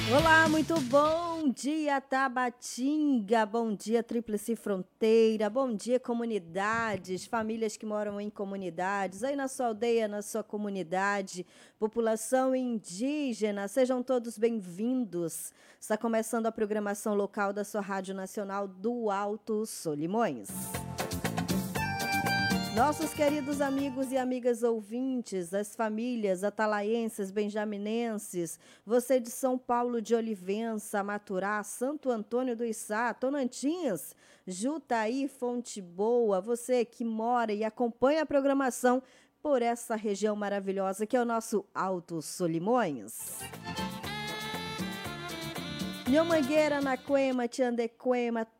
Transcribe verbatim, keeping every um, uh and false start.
Olá, muito bom dia, Tabatinga, bom dia, Tríplice Fronteira, bom dia, comunidades, famílias que moram em comunidades, aí na sua aldeia, na sua comunidade, população indígena, sejam todos bem-vindos. Está começando a programação local da sua Rádio Nacional do Alto Solimões. Nossos queridos amigos e amigas ouvintes, as famílias atalaenses, benjaminenses, você de São Paulo de Olivença, Maturá, Santo Antônio do Içá, Tonantins, Jutaí, Fonte Boa, você que mora e acompanha a programação por essa região maravilhosa que é o nosso Alto Solimões. Nhomangueira, Anaquema, Tiandequema,